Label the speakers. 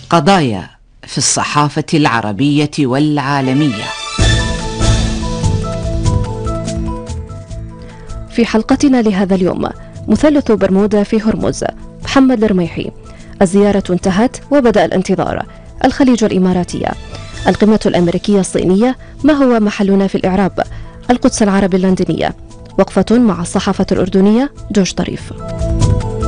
Speaker 1: قضايا في الصحافة العربية والعالمية.
Speaker 2: في حلقتنا لهذا اليوم: مثلث برمودا في هرمز، محمد الرميحي، الزيارة انتهت وبدأ الانتظار، الخليج الإماراتية، القمة الأمريكية الصينية، ما هو محلنا في الإعراب، القدس العربي اللندنية، وقفة مع الصحافة الأردنية، جورج طريف.